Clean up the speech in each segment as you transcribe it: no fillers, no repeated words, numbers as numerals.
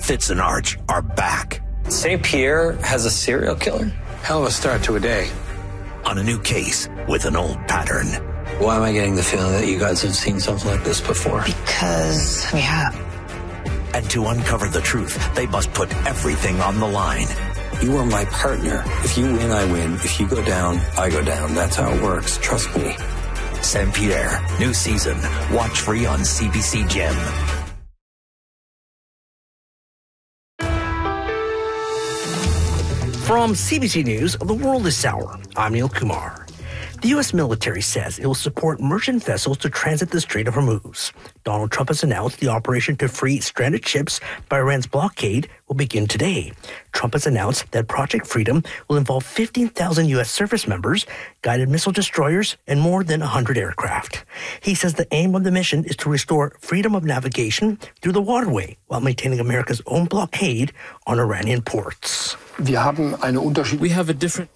Fitz and Arch are back. St. Pierre has a serial killer? Hell of a start to a day. On a new case with an old pattern. Why am I getting the feeling that you guys have seen something like this before? Because we have. And to uncover the truth, they must put everything on the line. You are my partner. If you win, I win. If you go down, I go down. That's how it works. Trust me. St. Pierre, new season. Watch free on CBC Gem. From CBC News, the world is sour. I'm Neil Kumar. The U.S. military says it will support merchant vessels to transit the Strait of Hormuz. Donald Trump has announced the operation to free stranded ships by Iran's blockade will begin today. Trump has announced that Project Freedom will involve 15,000 U.S. service members, guided missile destroyers, and more than 100 aircraft. He says the aim of the mission is to restore freedom of navigation through the waterway while maintaining America's own blockade on Iranian ports. We have a different...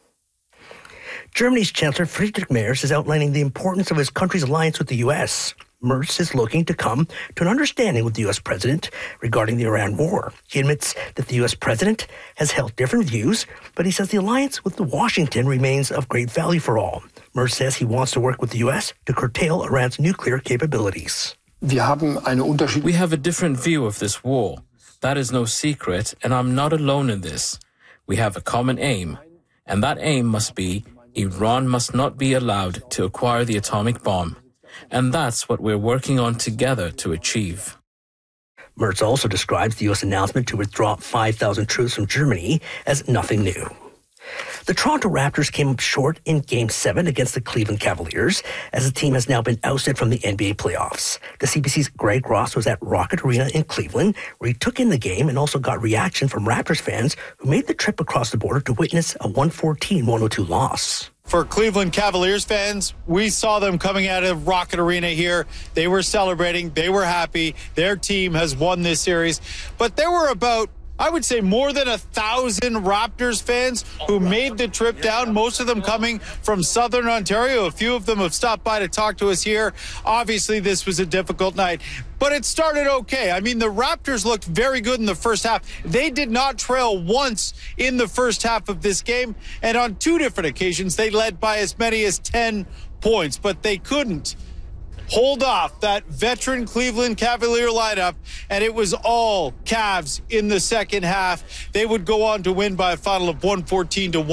Germany's Chancellor Friedrich Merz is outlining the importance of his country's alliance with the U.S. Merz is looking to come to an understanding with the U.S. president regarding the Iran war. He admits that the U.S. president has held different views, but he says the alliance with Washington remains of great value for all. Merz says he wants to work with the U.S. to curtail Iran's nuclear capabilities. We have a different view of this war. That is no secret, and I'm not alone in this. We have a common aim, and that aim must be Iran must not be allowed to acquire the atomic bomb. And that's what we're working on together to achieve. Merz also describes the U.S. announcement to withdraw 5,000 troops from Germany as nothing new. The Toronto Raptors came up short in Game 7 against the Cleveland Cavaliers, as the team has now been ousted from the NBA playoffs. The CBC's Greg Ross was at Rocket Arena in Cleveland, where he took in the game and also got reaction from Raptors fans who made the trip across the border to witness a 114-102 loss. For Cleveland Cavaliers fans, we saw them coming out of Rocket Arena here. They were celebrating. They were happy. Their team has won this series. But there were about, I would say, more than 1,000 Raptors fans who made the trip down, most of them coming from Southern Ontario. A few of them have stopped by to talk to us here. Obviously, this was a difficult night, but it started okay. I mean, the Raptors looked very good in the first half. They did not trail once in the first half of this game, and on two different occasions, they led by as many as 10 points, but they couldn't hold off that veteran Cleveland Cavalier lineup, and it was all Cavs in the second half. They would go on to win by a final of 114-1.